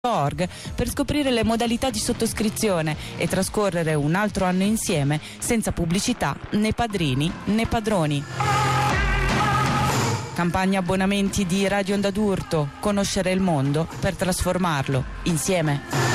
.org per scoprire le modalità di sottoscrizione e trascorrere un altro anno insieme senza pubblicità, né padrini né padroni. Campagna abbonamenti di Radio Onda d'Urto, conoscere il mondo per trasformarlo insieme.